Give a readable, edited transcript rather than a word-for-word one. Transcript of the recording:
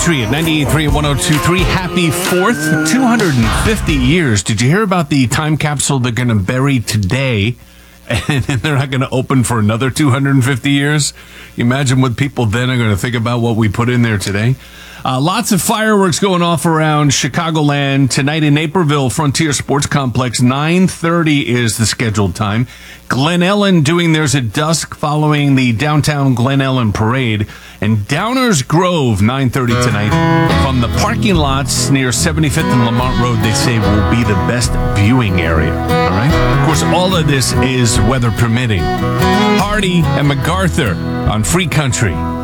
Country at 98.3 and 102.3. Happy 4th, 250 years. Did you hear about the time capsule they're going to bury today? And they're not going to open for another 250 years? You imagine what people then are going to think about what we put in there today? Lots of fireworks going off around Chicagoland tonight in Naperville Frontier Sports Complex. 9:30 is the scheduled time. Glen Ellen doing theirs at dusk following the downtown Glen Ellen parade. And Downers Grove, 9:30 tonight. From the parking lots near 75th and Lamont Road, they say will be the best viewing area. All right? Of course, all of this is weather permitting. Hardy and MacArthur on Free Country.